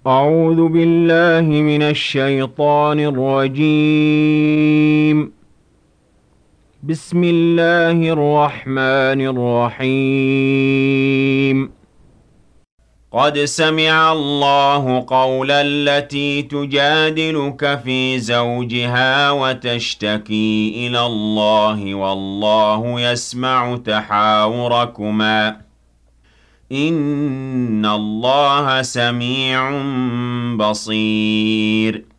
أعوذ بالله من الشيطان الرجيم. بسم الله الرحمن الرحيم. قد سمع الله قول التي تجادلك في زوجها وتشتكي إلى الله والله يسمع تحاوركما إن الله سميع بصير